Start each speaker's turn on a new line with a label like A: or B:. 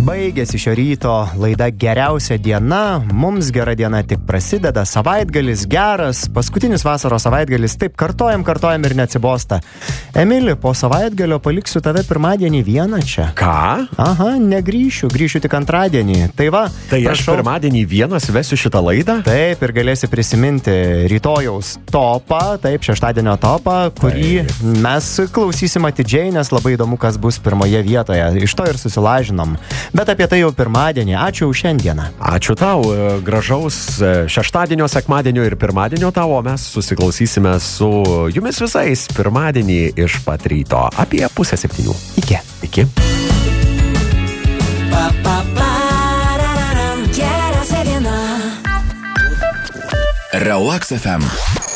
A: Baigėsi šio ryto laida Geriausia diena, mums gera diena tik prasideda, savaitgalis geras, paskutinis vasaros savaitgalis, taip kartojam ir neatsibosta. Emili, po savaitgalio paliksiu tave pirmadienį vieną čia.
B: Ką?
A: Aha, grįšiu tik antradienį. Tai va,
B: tai prašau, aš pirmadienį vienas vesiu šitą laidą?
A: Taip, ir galėsi prisiminti rytojaus topą, taip, šeštadienio topą, kurį mes klausysim atidžiai, nes labai įdomu, kas bus pirmoje vietoje. Iš to ir susilažinom. Bet apie tai jau pirmadienį. Ačiū už šiandieną.
B: Ačiū tau. Gražaus šeštadienio, sekmadienio ir pirmadienio tau, o mes susiklausysime su jumis visais pirmadienį iš pat ryto apie 6:30. Iki.
C: Relax FM.